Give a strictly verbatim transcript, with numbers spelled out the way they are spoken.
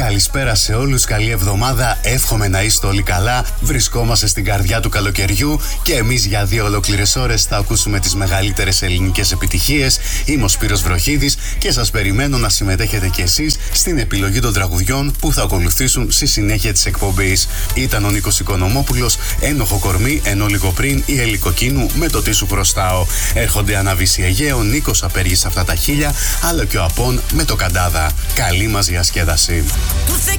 Καλησπέρα σε όλους, καλή εβδομάδα, εύχομαι να είστε όλοι καλά. Βρισκόμαστε στην καρδιά του καλοκαιριού και εμείς για δύο ολόκληρες ώρες θα ακούσουμε τις μεγαλύτερες ελληνικές επιτυχίες. Είμαι ο Σπύρος Βροχίδης και σας περιμένω να συμμετέχετε κι εσείς στην επιλογή των τραγουδιών που θα ακολουθήσουν στη συνέχεια της εκπομπής. Ήταν ο Νίκος Οικονομόπουλος, ένοχο κορμί, ενώ λίγο πριν η Έλλη Κοκκίνου με το τι σου χρωστάω. Έρχονται Αναβίση Αιγαίο, Νίκος απέργησε αυτά τα χίλια, αλλά και ο Απών με το Καντάδα. Καλή μας διασκέδαση. Tú sé